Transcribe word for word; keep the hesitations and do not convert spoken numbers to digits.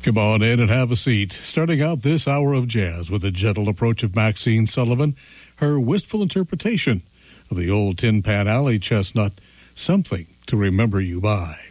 Come on in and have a seat. Starting out this hour of jazz with a gentle approach of Maxine Sullivan, her wistful interpretation of the old Tin Pan Alley chestnut, Something to Remember You By.